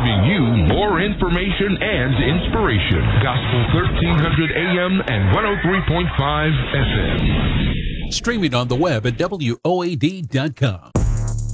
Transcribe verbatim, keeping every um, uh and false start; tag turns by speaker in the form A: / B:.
A: giving you more information and inspiration. Gospel thirteen hundred A M and one oh three point five F M.
B: Streaming on the web at W O A D dot com.